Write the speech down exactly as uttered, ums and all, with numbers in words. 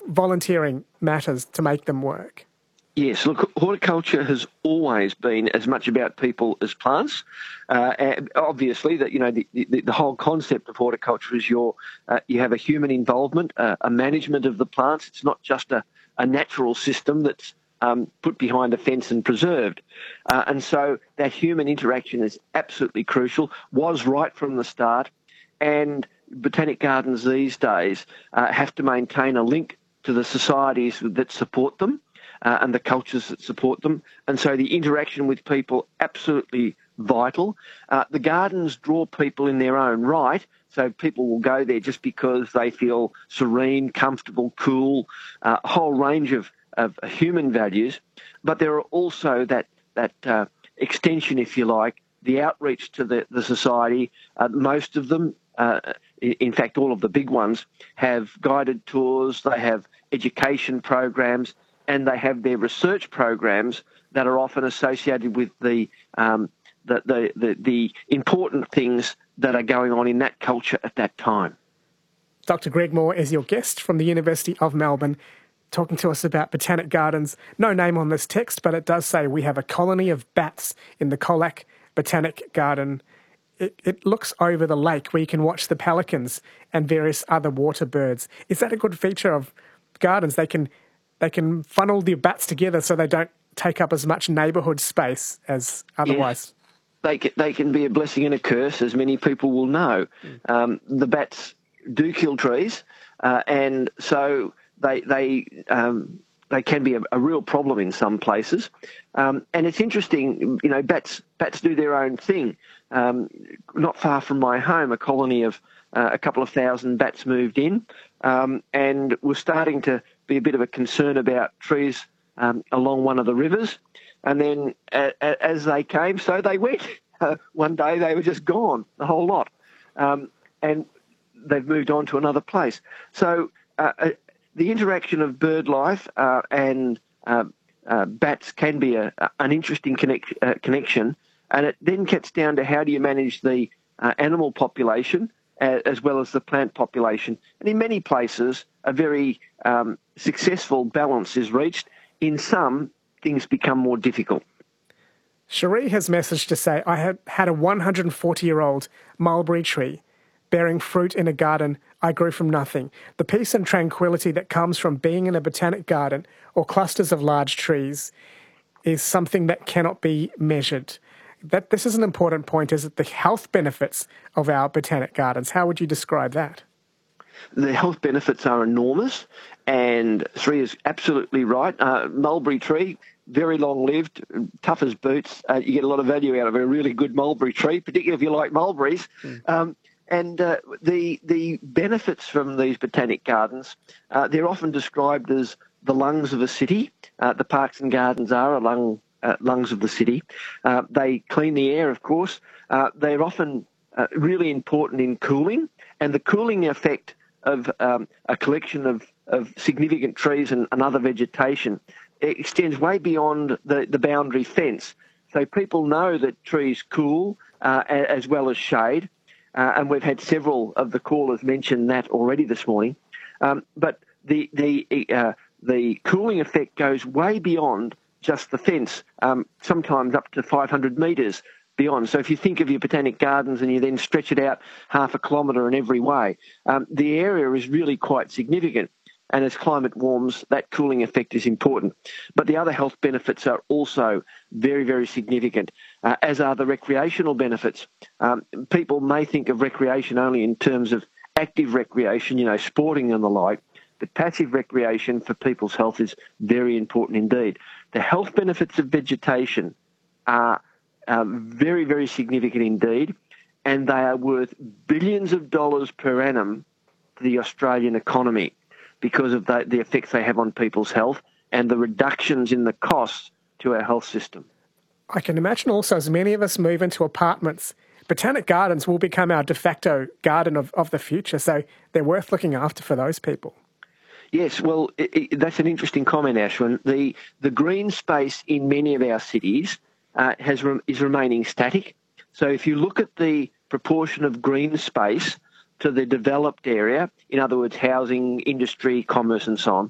volunteering matters to make them work. Yes, look, horticulture has always been as much about people as plants. Uh, and obviously, that you know the, the, the whole concept of horticulture is your uh, you have a human involvement, uh, a management of the plants. It's not just a, a natural system that's um, put behind a fence and preserved. Uh, and so that human interaction is absolutely crucial. Was right from the start, and botanic gardens these days uh, have to maintain a link to the societies that support them. Uh, and the cultures that support them. And so the interaction with people, absolutely vital. Uh, the gardens draw people in their own right, so people will go there just because they feel serene, comfortable, cool, uh, a whole range of, of human values. But there are also that, that uh, extension, if you like, the outreach to the, the society. Uh, most of them, uh, in fact, all of the big ones, have guided tours, they have education programs, and they have their research programs that are often associated with the, um, the, the, the, the important things that are going on in that culture at that time. Doctor Greg Moore is your guest from the University of Melbourne, talking to us about botanic gardens. No name on this text, but it does say we have a colony of bats in the Colac Botanic Garden. It, it looks over the lake where you can watch the pelicans and various other water birds. Is that a good feature of gardens? They can... They can funnel the bats together so they don't take up as much neighbourhood space as otherwise. Yes. They can, they can be a blessing and a curse, as many people will know. Mm. Um, the bats do kill trees, uh, and so they they um, they can be a, a real problem in some places. Um, and it's interesting, you know, bats bats do their own thing. Um, not far from my home, a colony of uh, a couple of thousand bats moved in, um, and were starting to be a bit of a concern about trees um, along one of the rivers. And then uh, as they came, so they went. Uh, one day they were just gone, the whole lot. Um, and they've moved on to another place. So uh, uh, the interaction of bird life uh, and uh, uh, bats can be a, an interesting connect, uh, connection. And it then gets down to how do you manage the uh, animal population uh, as well as the plant population. And in many places, a very um, successful balance is reached. In some, things become more difficult. Cherie has messaged to say, I had had a one hundred forty-year-old mulberry tree bearing fruit in a garden I grew from nothing. The peace and tranquility that comes from being in a botanic garden or clusters of large trees is something that cannot be measured. That this is an important point, is it the health benefits of our botanic gardens? How would you describe that? The health benefits are enormous, and Sri is absolutely right. Uh, mulberry tree, very long-lived, tough as boots. Uh, you get a lot of value out of a really good mulberry tree, particularly if you like mulberries. Mm. Um, and uh, the the benefits from these botanic gardens, uh, they're often described as the lungs of a city. Uh, the parks and gardens are a lung, uh, lungs of the city. Uh, they clean the air, of course. Uh, they're often uh, really important in cooling, and the cooling effect of um, a collection of, of significant trees and, and other vegetation, it extends way beyond the, the boundary fence. So people know that trees cool uh, as well as shade, uh, and we've had several of the callers mention that already this morning. Um, but the the uh, the cooling effect goes way beyond just the fence, um, sometimes up to five hundred metres beyond. So if you think of your botanic gardens and you then stretch it out half a kilometre in every way, um, the area is really quite significant. And as climate warms, that cooling effect is important. But the other health benefits are also very, very significant, uh, as are the recreational benefits. Um, people may think of recreation only in terms of active recreation, you know, sporting and the like, but passive recreation for people's health is very important indeed. The health benefits of vegetation are um, very, very significant indeed, and they are worth billions of dollars per annum to the Australian economy, because of the, the effects they have on people's health and the reductions in the costs to our health system. I can imagine also, as many of us move into apartments, botanic gardens will become our de facto garden of, of the future, so they're worth looking after for those people. Yes, well, it, it, that's an interesting comment, Ashwin. The, the green space in many of our cities uh, has is remaining static. So if you look at the proportion of green space to the developed area, in other words, housing, industry, commerce and so on,